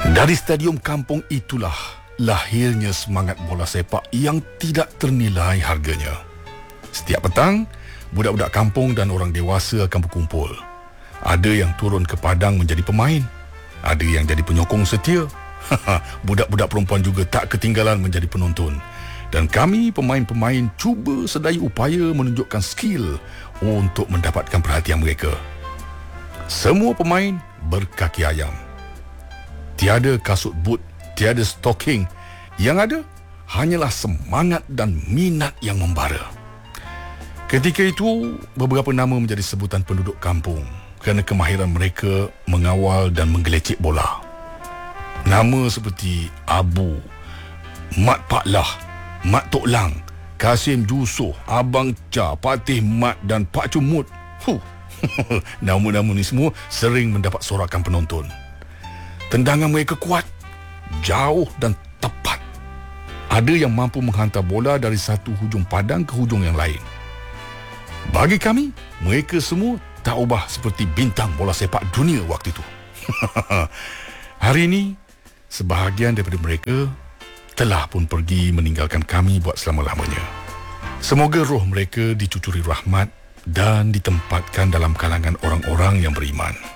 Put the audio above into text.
Dari stadium kampung itulah lahirnya semangat bola sepak yang tidak ternilai harganya. Setiap petang, budak-budak kampung dan orang dewasa akan berkumpul. Ada yang turun ke padang menjadi pemain, ada yang jadi penyokong setia. Budak-budak perempuan juga tak ketinggalan menjadi penonton. Dan kami pemain-pemain cuba sedaya upaya menunjukkan skill untuk mendapatkan perhatian mereka. Semua pemain berkaki ayam. Tiada kasut boot, tiada stocking. Yang ada hanyalah semangat dan minat yang membara. Ketika itu, beberapa nama menjadi sebutan penduduk kampung kerana kemahiran mereka mengawal dan menggelecek bola. Nama seperti Abu, Mat Pak Lah, Mat Tok Lang, Kasim Jusoh, Abang Cha, Patih Mat dan Pak Cumut. Nama-nama ni semua sering mendapat sorakan penonton. Tendangan mereka kuat, jauh dan tepat. Ada yang mampu menghantar bola dari satu hujung padang ke hujung yang lain. Bagi kami, mereka semua tak ubah seperti bintang bola sepak dunia waktu itu. Hari ini, sebahagian daripada mereka telah pun pergi meninggalkan kami buat selama-lamanya. Semoga roh mereka dicucuri rahmat dan ditempatkan dalam kalangan orang-orang yang beriman.